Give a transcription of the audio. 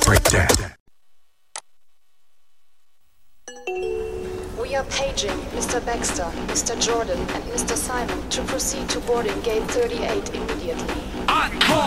Breakdown. We are paging Mr. Baxter, Mr. Jordan, and Mr. Simon to proceed to boarding gate 38 immediately. Encore!